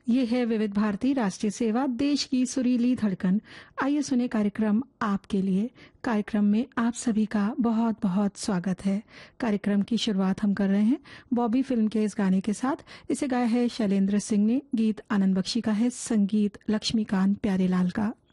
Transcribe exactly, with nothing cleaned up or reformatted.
ये है विविध भारती राष्ट्रीय सेवा, देश की सुरीली धड़कन। आइए सुने कार्यक्रम आपके लिए। कार्यक्रम में आप सभी का बहुत बहुत स्वागत है। कार्यक्रम की शुरुआत हम कर रहे हैं बॉबी फिल्म के इस गाने के साथ। इसे गाया है शैलेंद्र सिंह ने, गीत आनंद बख्शी का है, संगीत लक्ष्मीकांत प्यारेलाल का।